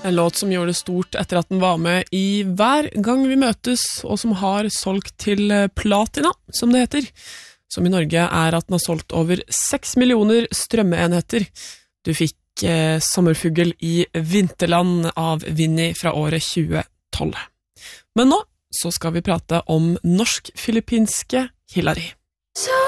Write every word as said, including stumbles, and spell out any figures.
En låt som gjorde det stort etter at den var med i Hver gang vi møtes, og som har solgt til platina, som det heter. Som i Norge er at den har solgt over seks millioner strømmeenheter. Du fikk eh, Sommerfugl i Vinterland av Vinnie fra året tjue tolv. Men nå så skal vi prate om norsk-filippinske Hillary.